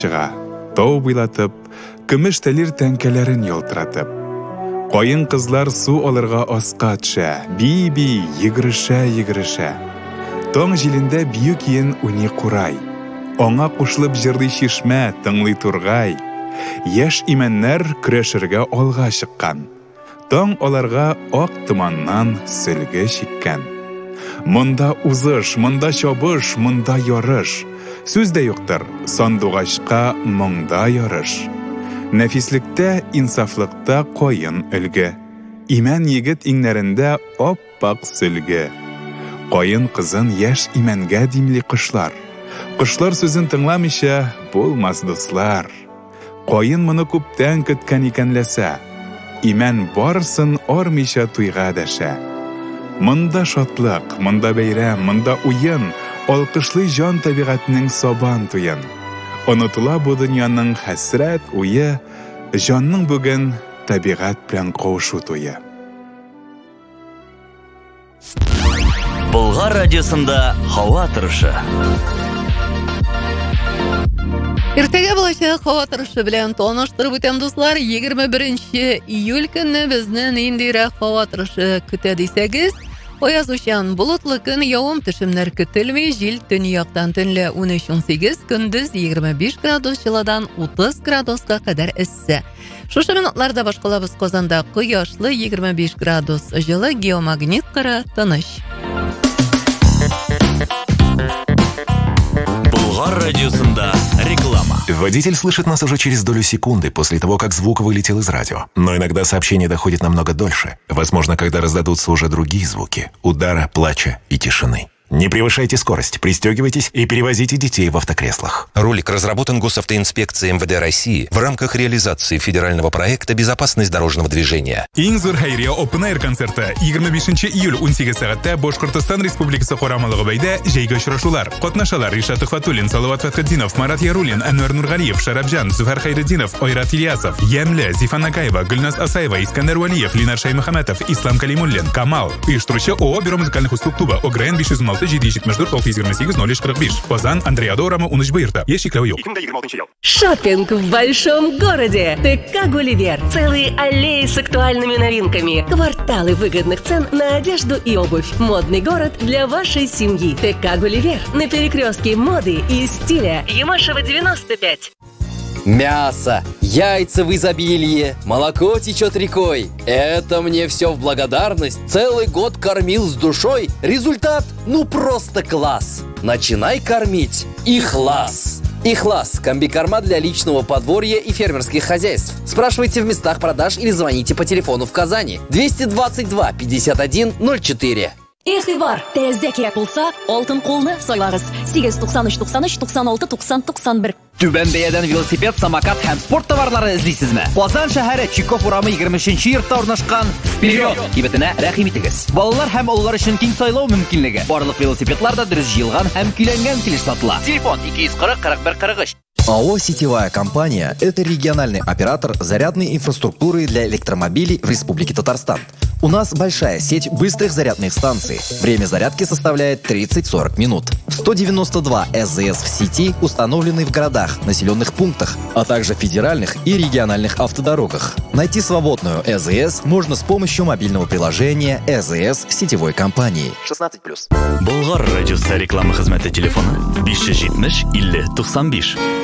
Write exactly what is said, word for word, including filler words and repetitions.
Чыга, тау буйлатып, көмеш тәлир тәңкәләрен ялтыратып. Кайын кызлар су алырга аска төшә, би-би йөгерешә-йөгерешә. Таң җилендә бию киен уйный курай. Аңа кушылып җырлый чишмә, тыңлый тургай. Яшь имәннәр көрәшергә алга чыккан. Таң аларга ак томаннан сөлге чиккән. Монда узыш, монда чабыш, монда ярыш. Сүз дә юктыр, сандугачка моңда ярыш. Нәфислектә, инсафлыкта кайын өлге. Имән егет иңнәрендә аппак сөлге. Кайын кызын яшь имәнгә димли кышлар. Кышлар сүзен тыңламыйча булмас дуслар. Кайын моны күптән көткән икәнләсә, имән барсын армыйча туйга дәшә. Монда шатлык, монда бәйрәм, монда уен, алкышлый җан табигатьнең сабан туен. Онытыла бу дөньяның хәсрәт уе, җанның бүген табигать белән кавышу туе. Болгар радиосында һава торышы. Иртәгә булачак һава торышы белән таныштырып үтәм дуслар. егерме беренче июль көнне безне ниндирәк һава торышы көтә дисәгез, аязучан болытлы көн, явым-төшемнәр көтелми, җил төньяктан төнлә ун өч - ун сигез, көндез егерме биш градус җылыдан утыз градуска кадәр эссе. Шушы минутларда башкалабыз Казанда кояшлы егерме биш градус җылы, геомагнит кыры тыныч. Болгар радиосында реклама. Водитель слышит нас уже через долю секунды после того, как звук вылетел из радио. Но иногда сообщение доходит намного дольше. Возможно, когда раздадутся уже другие звуки – удара, плача и тишины. Не превышайте скорость, пристегивайтесь и перевозите детей в автокреслах. Ролик разработан Госавтоинспекцией эм вэ дэ России в рамках реализации федерального проекта «Безопасность дорожного движения». Иң зур хәйрия Open Air концерты егерме бишенче июль ун сигез сәгатьтә Башкортстан Республикасы карамалыгы бәйдә җәйге очрашулар. Катнашалар Ришат Фатуллин, Салават Фәтхетдинов, Марат Яруллин, Әнвәр Нургалиев, Шарабҗан, Зөфәр Хәйретдинов, Айрат Ильясов, Ямле, Зифан Акаева, Гөлназ Асаева, Искәндәр Валиев, Линар Шаймөхәмәтов, Ислам Калимуллин, Камал. Оештыручы ООО Бюро музыкальных услуг клуба ОГРН биш йөз ун алты җиде йөз җитмеш дүрт алты йөз егерме сигез ноль өч кырык биш. Казан, Андреа Доурама, ун өч Быйрта. Есть чикләү юк. Шоппинг в большом городе. ТК Гулливер. Целые аллеи с актуальными новинками. Кварталы выгодных цен на одежду и обувь. Модный город для вашей семьи. ТК Гулливер. На перекрестке моды и стиля. Ямашева девяносто пять. Мясо, яйца в изобилии, молоко течет рекой. Это мне все в благодарность. Целый год кормил с душой. Результат, ну просто класс. Начинай кормить Ихлас. Ихлас – комбикорма для личного подворья и фермерских хозяйств. Спрашивайте в местах продаж или звоните по телефону в Казани двести двадцать два пятьдесят один ноль четыре. Игътибар, тезде кирәк булса, алтын кулны сайлагыз. сигез туксан өч туксан өч туксан алты туксан туксан бер. Түбән бәядән велосипед, самокат һәм спорт товарлары эзлисезме? Казан шәһәре Чиков урамы егерменче йортта урнашкан Вперед! Кибетенә рәхим итегез. Балалар һәм олылар өчен киң сайлау мөмкинлеге. Барлык велосипедлар да дөрес җыелган һәм көйләнгән килеш сатыла. Телефон ике йөз кырык кырык бер кырык өч. АО «Сетевая компания» – это региональный оператор зарядной инфраструктуры для электромобилей в Республике Татарстан. У нас большая сеть быстрых зарядных станций. Время зарядки составляет тридцать - сорок минут. сто девяносто два эс зэ эс в сети установлены в городах, населенных пунктах, а также федеральных и региональных автодорогах. Найти свободную эс зэ эс можно с помощью мобильного приложения эс зэ эс сетевой компании. шестнадцать плюс. Болгар радиосы реклама хезмәте телефоны биш йөз җитмеш илле туксан биш.